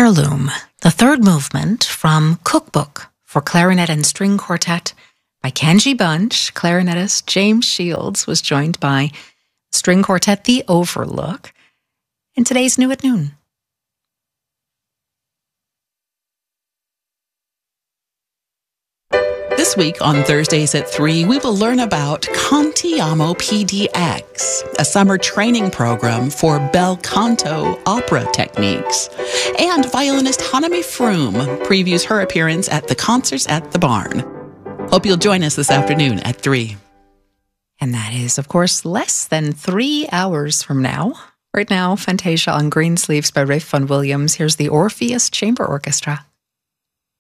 Heirloom, the third movement from Cookbook for Clarinet and String Quartet by Kenji Bunch. Clarinetist James Shields was joined by string quartet The Overlook in today's New at Noon. This week on Thursdays at 3, we will learn about Cantiamo PDX, a summer training program for bel canto opera techniques. And violinist Hanami Froome previews her appearance at the Concerts at the Barn. Hope you'll join us this afternoon at 3. And that is, of course, less than 3 hours from now. Right now, Fantasia on Greensleeves by Ralph Vaughan Williams. Here's the Orpheus Chamber Orchestra.